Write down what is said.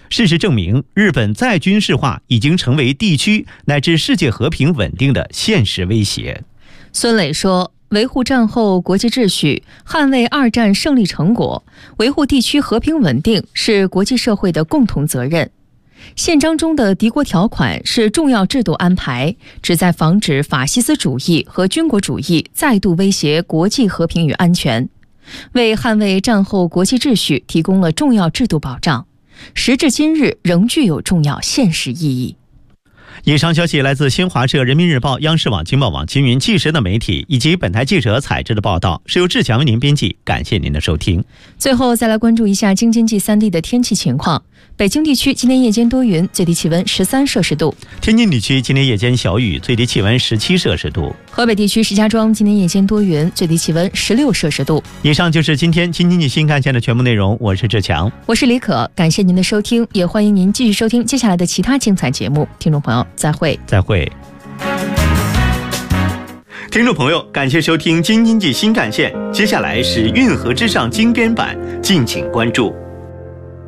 事实证明，日本再军事化已经成为地区乃至世界和平稳定的现实威胁。 孙磊说，维护战后国际秩序，捍卫二战胜利成果，维护地区和平稳定是国际社会的共同责任。宪章中的敌国条款是重要制度安排，旨在防止法西斯主义和军国主义再度威胁国际和平与安全，为捍卫战后国际秩序提供了重要制度保障，时至今日仍具有重要现实意义。 以上消息来自新华社、人民日报、央视网、经贸网、金云纪实的媒体以及本台记者采制的报道，是由志强为您编辑。感谢您的收听。 最后再来关注一下京津冀3地的天气情况。北京地区今天夜间多云，最低气温13摄氏度； 天津地区今天夜间小雨，最低气温17摄氏度； 河北地区石家庄今天夜间多云，最低气温16摄氏度。 以上就是今天京津冀新干线的全部内容，我是志强， 我是李可，感谢您的收听，也欢迎您继续收听接下来的其他精彩节目。听众朋友，再会。 听众朋友，感谢收听京津冀新干线，接下来是运河之上精编版，敬请关注。